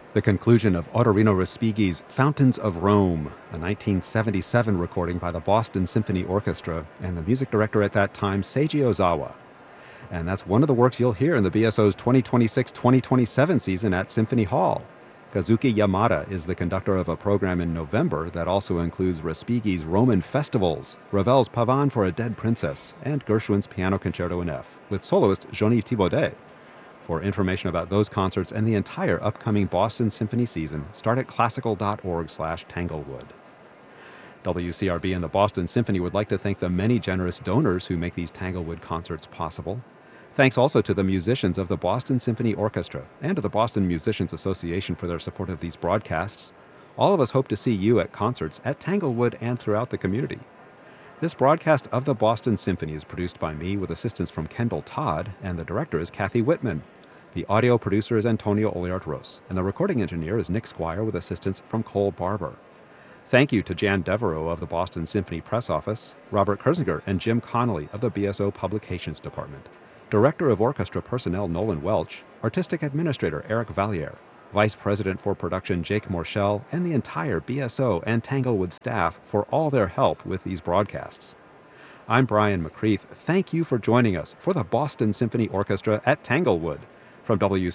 The conclusion of Ottorino Respighi's Fountains of Rome, a 1977 recording by the Boston Symphony Orchestra and the music director at that time, Seiji Ozawa. And that's one of the works you'll hear in the BSO's 2026-2027 season at Symphony Hall. Kazuki Yamada is the conductor of a program in November that also includes Respighi's Roman Festivals, Ravel's Pavane for a Dead Princess, and Gershwin's Piano Concerto in F, with soloist Jean-Yves Thibaudet. For information about those concerts and the entire upcoming Boston Symphony season, start at classical.org/Tanglewood. WCRB and the Boston Symphony would like to thank the many generous donors who make these Tanglewood concerts possible. Thanks also to the musicians of the Boston Symphony Orchestra and to the Boston Musicians Association for their support of these broadcasts. All of us hope to see you at concerts at Tanglewood and throughout the community. This broadcast of the Boston Symphony is produced by me with assistance from Kendall Todd, and the director is Kathy Whitman. The audio producer is Antonio Oliart-Ros, and the recording engineer is Nick Squire with assistance from Cole Barber. Thank you to Jan Devereaux of the Boston Symphony Press Office, Robert Kersinger and Jim Connolly of the BSO Publications Department, Director of Orchestra Personnel Nolan Welch, Artistic Administrator Eric Valliere, Vice President for Production Jake Morshell, and the entire BSO and Tanglewood staff for all their help with these broadcasts. I'm Brian McCreath. Thank you for joining us for the Boston Symphony Orchestra at Tanglewood. From WCRB